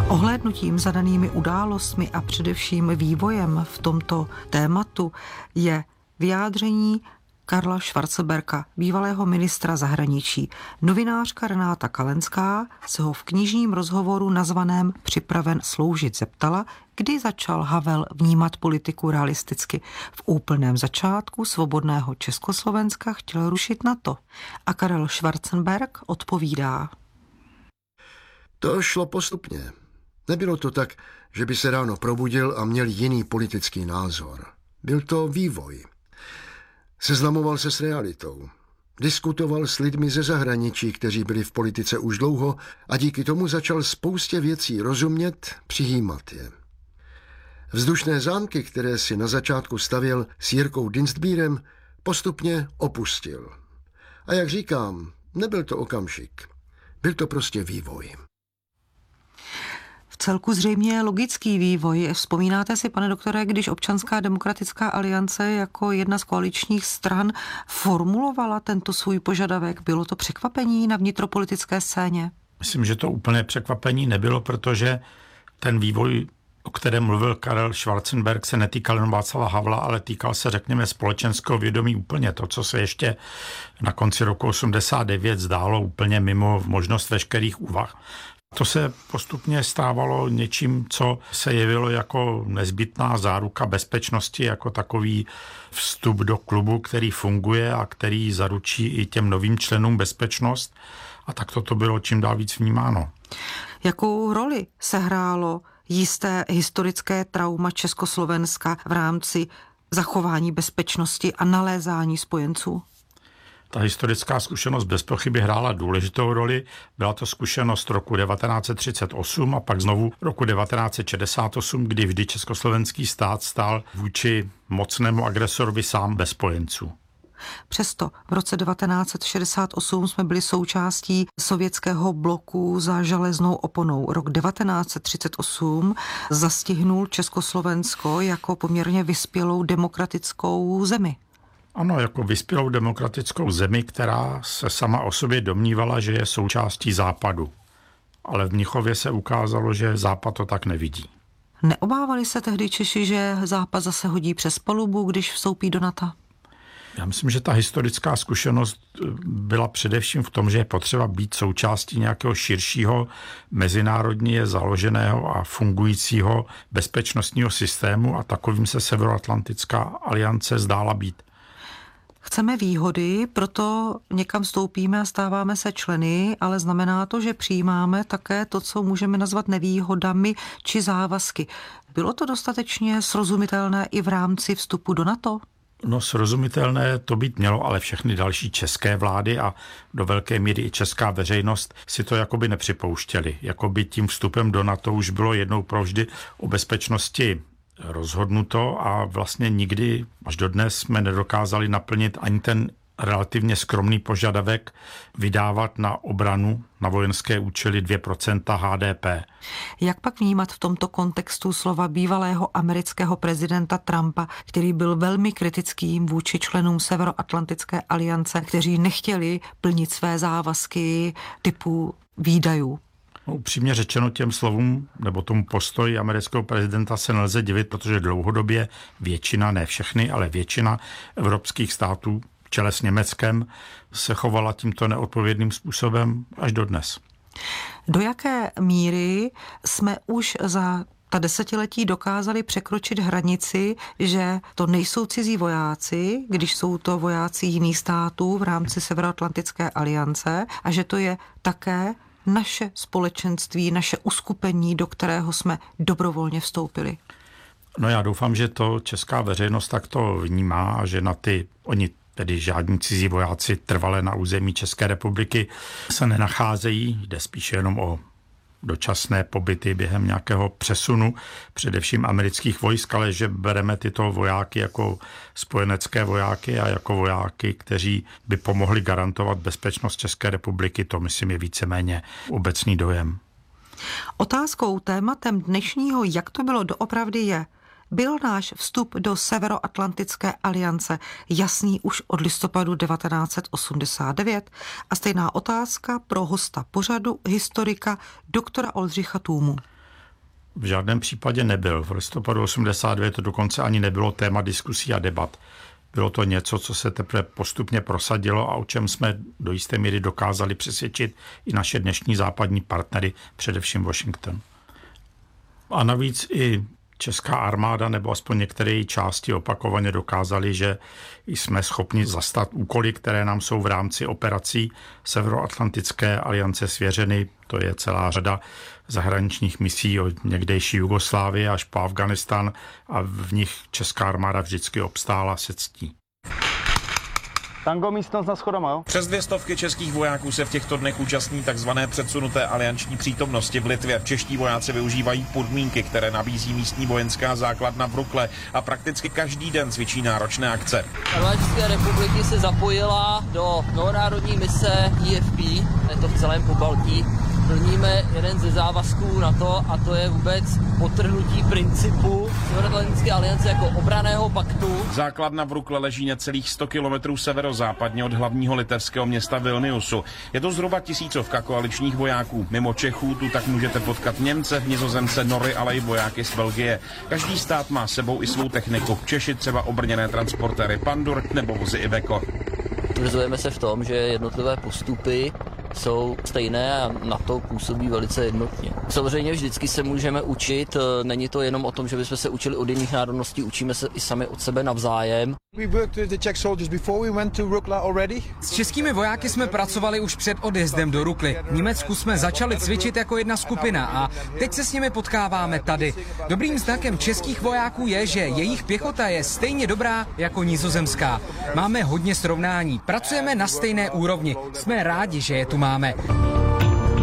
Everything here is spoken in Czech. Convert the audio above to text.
Ohlédnutím za danými událostmi a především vývojem v tomto tématu je vyjádření Karla Schwarzenberga, bývalého ministra zahraničí. Novinářka Renáta Kalenská se ho v knižním rozhovoru nazvaném Připraven sloužit zeptala, kdy začal Havel vnímat politiku realisticky. V úplném začátku svobodného Československa chtěl rušit NATO. A Karel Schwarzenberg odpovídá. To šlo postupně. Nebylo to tak, že by se ráno probudil a měl jiný politický názor. Byl to vývoj. Seznamoval se s realitou. Diskutoval s lidmi ze zahraničí, kteří byli v politice už dlouho a díky tomu začal spoustě věcí rozumět, přijímat je. Vzdušné zámky, které si na začátku stavěl s Jirkou Dienstbierem, postupně opustil. A jak říkám, nebyl to okamžik. Byl to prostě vývoj. V celku zřejmě logický vývoj. Vzpomínáte si, pane doktore, když Občanská demokratická aliance jako jedna z koaličních stran formulovala tento svůj požadavek? Bylo to překvapení na vnitropolitické scéně? Myslím, že to úplně překvapení nebylo, protože ten vývoj, o kterém mluvil Karel Schwarzenberg, se netýkal jen Václava Havla, ale týkal se, řekněme, společenského vědomí úplně. To, co se ještě na konci roku 89 zdálo úplně mimo možnost veškerých úvah. To se postupně stávalo něčím, co se jevilo jako nezbytná záruka bezpečnosti, jako takový vstup do klubu, který funguje a který zaručí i těm novým členům bezpečnost. A tak to bylo čím dál víc vnímáno. Jakou roli sehrálo jisté historické trauma Československa v rámci zachování bezpečnosti a nalézání spojenců? Ta historická zkušenost bez pochyby hrála důležitou roli. Byla to zkušenost roku 1938 a pak znovu roku 1968, kdy vždy československý stát stál vůči mocnému agresorovi sám bez spojenců. Přesto v roce 1968 jsme byli součástí sovětského bloku za železnou oponou. Rok 1938 zastihnul Československo jako poměrně vyspělou demokratickou zemi. Ano, jako vyspělou demokratickou zemi, která se sama o sobě domnívala, že je součástí Západu. Ale v Mnichově se ukázalo, že Západ to tak nevidí. Neobávali se tehdy Češi, že Západ zase hodí přes palubu, když vstoupí do NATO? Já myslím, že ta historická zkušenost byla především v tom, že je potřeba být součástí nějakého širšího, mezinárodně založeného a fungujícího bezpečnostního systému a takovým se Severoatlantická aliance zdála být. Chceme výhody, proto někam vstoupíme a stáváme se členy, ale znamená to, že přijímáme také to, co můžeme nazvat nevýhodami či závazky. Bylo to dostatečně srozumitelné i v rámci vstupu do NATO? No, srozumitelné to být mělo, ale všechny další české vlády a do velké míry i česká veřejnost si to jakoby nepřipouštěli. Jakoby tím vstupem do NATO už bylo jednou provždy o bezpečnosti rozhodnuto a vlastně nikdy až dodnes jsme nedokázali naplnit ani ten relativně skromný požadavek vydávat na obranu na vojenské účely 2% HDP. Jak pak vnímat v tomto kontextu slova bývalého amerického prezidenta Trumpa, který byl velmi kritickým vůči členům Severoatlantické aliance, kteří nechtěli plnit své závazky typu výdajů? No, upřímně řečeno těm slovům nebo tomu postoji amerického prezidenta se nelze divit, protože dlouhodobě většina, ne všechny, ale většina evropských států v čele s Německem se chovala tímto neodpovědným způsobem až dodnes. Do jaké míry jsme už za ta desetiletí dokázali překročit hranici, že to nejsou cizí vojáci, když jsou to vojáci jiných států v rámci Severoatlantické aliance a že to je také naše společenství, naše uskupení, do kterého jsme dobrovolně vstoupili? No já doufám, že to česká veřejnost takto vnímá a že na oni tedy žádní cizí vojáci trvale na území České republiky se nenacházejí, jde spíše jenom o dočasné pobyty během nějakého přesunu, především amerických vojsk, ale že bereme tyto vojáky jako spojenecké vojáky a jako vojáky, kteří by pomohli garantovat bezpečnost České republiky, to myslím je víceméně obecný dojem. Otázkou, tématem dnešního, jak to bylo doopravdy je, byl náš vstup do Severoatlantické aliance jasný už od listopadu 1989 a stejná otázka pro hosta pořadu, historika doktora Oldřicha Tůmu. v žádném případě nebyl. V listopadu 89 to dokonce ani nebylo téma diskusí a debat. Bylo to něco, co se teprve postupně prosadilo a o čem jsme do jisté míry dokázali přesvědčit i naše dnešní západní partnery, především Washington. A navíc i česká armáda, nebo aspoň některé její části opakovaně dokázali, že jsme schopni zastat úkoly, které nám jsou v rámci operací Severoatlantické aliance svěřeny. To je celá řada zahraničních misí od někdejší Jugoslávie až po Afghánistán a v nich česká armáda vždycky obstála se ctí. Tango místnost na schodama, jo? Přes 200 českých vojáků se v těchto dnech účastní takzvané předsunuté alianční přítomnosti v Litvě. Čeští vojáci využívají podmínky, které nabízí místní vojenská základna v Rukle a prakticky každý den cvičí náročné akce. Armáda České republiky se zapojila do mnohonárodní mise IFP, je to v celém Pobaltí. Plníme jeden ze závazků NATO a to je vůbec podtrhnutí principu Severoatlantické aliance jako obranného paktu. Základna v Rukle leží necelých 100 kilometrů severozápadně od hlavního litevského města Vilniusu. Je to zhruba 1000 koaličních vojáků. Mimo Čechů tu tak můžete potkat Němce, Nizozemce, Nory, ale i vojáky z Belgie. Každý stát má sebou i svou techniku. Češi třeba obrněné transportéry Pandur nebo vozy Iveco. Tvrzujeme se v tom, že jednotlivé postupy jsou stejné a NATO působí velice jednotně. Samozřejmě vždycky se můžeme učit, není to jenom o tom, že bychom se učili od jiných národností, učíme se i sami od sebe navzájem. S českými vojáky jsme pracovali už před odjezdem do Rukly. V Německu jsme začali cvičit jako jedna skupina a teď se s nimi potkáváme tady. Dobrým znakem českých vojáků je, že jejich pěchota je stejně dobrá jako nizozemská. Máme hodně srovnání, pracujeme na stejné úrovni, jsme rádi, že je tu máme.